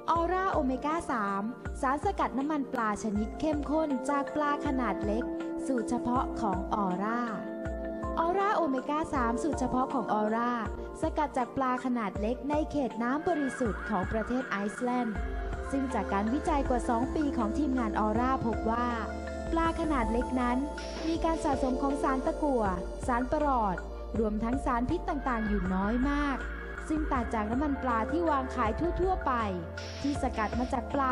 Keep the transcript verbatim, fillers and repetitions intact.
ออร่าโอเมก้า สาม สารสกัดน้ำมันปลาชนิดเข้มข้นจากปลาขนาดเล็กสูตรเฉพาะของออร่าออร่าโอเมก้า สาม สูตรเฉพาะของออร่าสกัดจากปลาขนาดเล็กในเขตน้ำบริสุทธิ์ของประเทศไอซ์แลนด์ซึ่งจากการวิจัยกว่าสองปีของทีมงานออร่าพบว่าปลาขนาดเล็กนั้นมีการสะสมของสารตะกั่วสารปรอดรวมทั้งสารพิษต่างๆอยู่น้อยมากซึ่งต่างจากน้ำมันปลาที่วางขายทั่วๆไปที่สกัดมาจากปลา